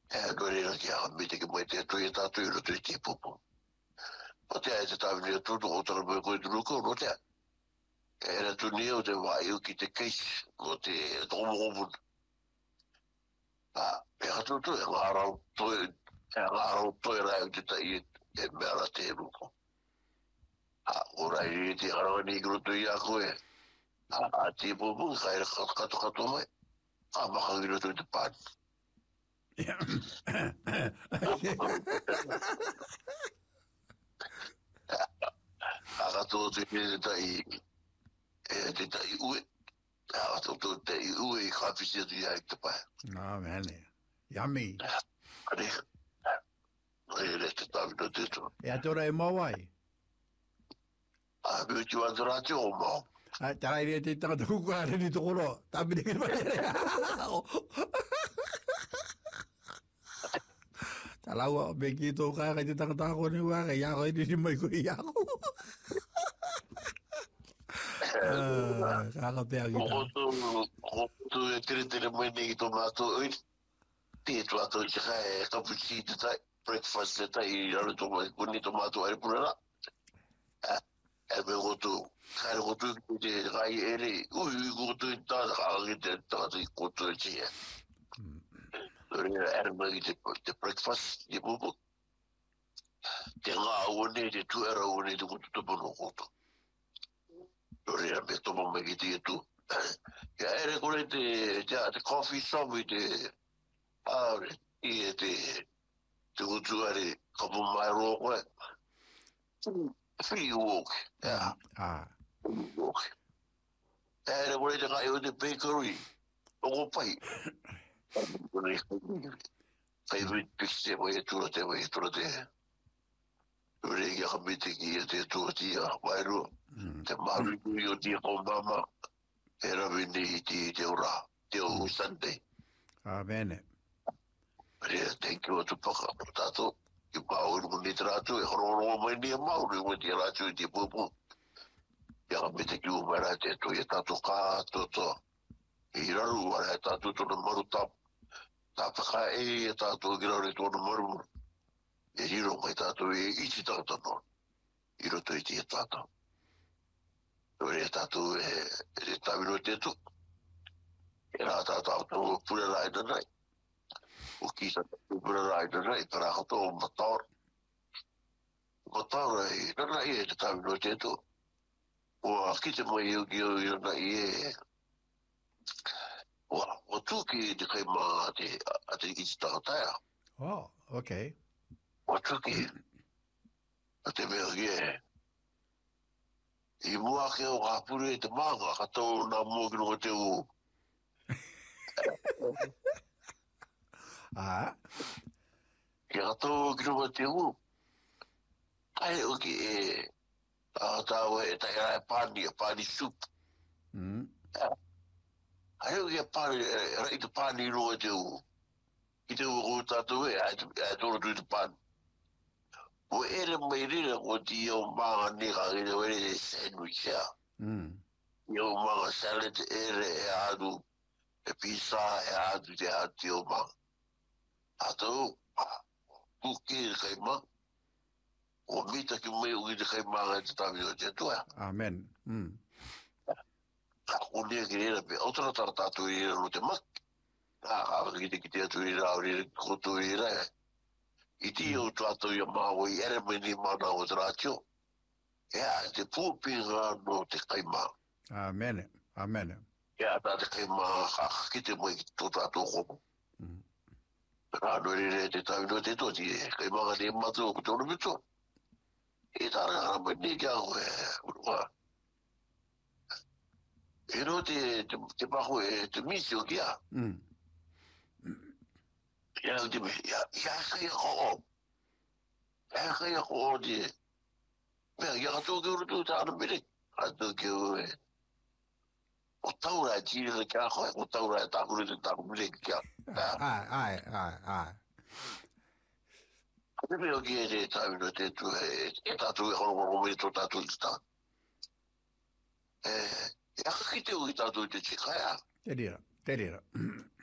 Nori na ki a mite ki mai te tu e tatu i roto i te popo. O te ai te tawini a tutu o tara mai koe turuko, no te. Era tu ni o te wai o ki te keis, o te tomo omun. E hatutu e ngārau toi rai o te tai e mea te ruko. O rai te harawani i roto i a koe. A te popo, kai kato mai. A maka i roto i te pani. Akato te tai ue. Akato te ue I kawhisia tu ia I te pai. Oh, man. Yummy. Kare. Re te tawino te to. E atora e mawai. Me tu andra te o mau. Tarai re te tangata kukare ni tokoro. Tamine ki mai re. Talawa, me ki tō kai te tangata ko ni waka. Ia koe ni mai koe ia ko. Kaka pēa ki tā. Hotu e tere mai nei ki tō mātou ui. Te tu ato I te kai kapuchi te tai. Breakfast te tai I raro tō mai kuni tō mātou aere purana. E me hotu. Kai hotu ki te kai ere. Ui hotu I tāna kaangi te tātu I koto e tia. Ere mai ki te breakfast I pupu. Te ngā uone, te tuera uone te kutu tupano koto. Rea me tomo mai ki te etu. Ia ere kore te coffee shop I te aare. I te kutu are kapu mai roa koe. Free walk. Ia. Walk. Ere kore te kai o te bakery. Oko pai. Favorite pixie mai e tura te. Ure ia ka mite ki e te tua tia wairua. Te maru kui o tia ko mama. E rawi nei te ora. Te o Sunday. Bene. Rea, thank you atu paka. Tato, I mauru mo ni te ratu. E hororo mai ni a mauru. Mo te ratu I te pupu. Ia ka mite ki umera te tu. E tato kātoto. I raru wara e tato tona maru tap. Tapaka e tato girare tona maru. E hiro mai tātou e iti tātano. I roto I te tātou. Ore tātou e tāwino te tu. E rā tātou pura rai nanai. O ki tātou pura rai nanai. Para kato o mataur. Mataur e nanai e te tāwino te tu. O ki te mai o ki o nanai e. O tū ki te kai maa a te iti tātaia. Oh, okay. O tuki, a te mea gie. I mua ke o hapuru e te manga, katou nā mua kino o te u. Ke katou kino o te u. Ai o ki e, tāu e tai rai pani soup. Ai o ki e pani, rai te pani no o te u. I te u o tātou e, ai tōru tu te pani. O ere mai rira o ti o manga neka ere o ere sandwich ya. I o manga salad ere e adu, e pizza e adu te ati o manga. Ato, kuki e kai manga. O mita ki mai uki te kai manga e te tawi o te tua. Amen. O nia ki rira pe, otara taratatu rira no te maki. Ki te atu rira o rira koto rira e. I ti o tātou ia māo I ere mai ni mana o te rātio. Ea, te pūpinga no te kaimā. Amen. Ea, tā te kaimā kakite mai ki tō tātou komo. Rāno rere te tāwino te tōti e, kaimā ngā te matu o kutoro mito. E tāra hara mai ni kia koe, urua. E no te paho e te misi o kia. Ia te me, ia kai ko o. Ia kai ko o te. Mea, ia kato ke uru tu tāna mire. Kato ke uru e. O taura e tiri ka kia koe, o taura e tākure te tāku mire kia. Ai. Te me o ki e te tāwino te tu e tātu e hono me tō tātu i tā. Ia kakite o ki tātu i te chikaya. Te rira.